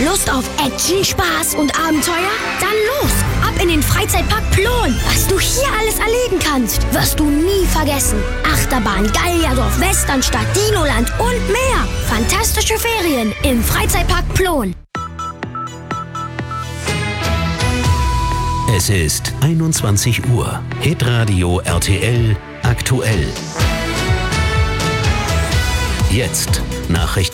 Lust auf Action, Spaß und Abenteuer? Dann los! Ab in den Freizeitpark Plon! Was du hier alles erleben kannst, wirst du nie vergessen. Achterbahn, Gallierdorf, Westernstadt, Dinoland und mehr. Fantastische Ferien im Freizeitpark Plon. Es ist 21 Uhr. Hitradio RTL aktuell. Jetzt Nachrichten.